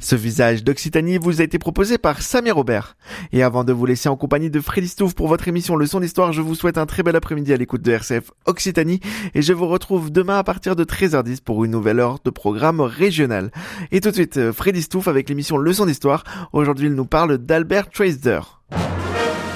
Ce visage d'Occitanie vous a été proposé par Samy Robert. Et avant de vous laisser en compagnie de Freddy Stouff pour votre émission Leçon d'Histoire, je vous souhaite un très bel après-midi à l'écoute de RCF Occitanie et je vous retrouve demain à partir de 13h10 pour une nouvelle heure de programme régional. Et tout de suite, Freddy Stouff avec l'émission Leçon d'Histoire. Aujourd'hui, il nous parle d'Albert Schweitzer.